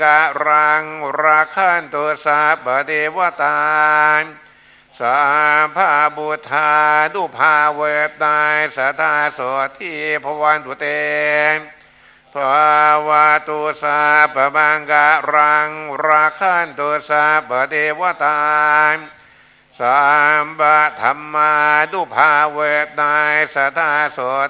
กะรังราคันตุสัพพเทวตาสัพพะบุทธาดุภาเวบนายสัทธาโสทีภวันตุเตภาวะตุสัพพมังกะรังราคันตุสัพพเทวตาสัมปะธัมมาดุภาเวบนายสัทธาโส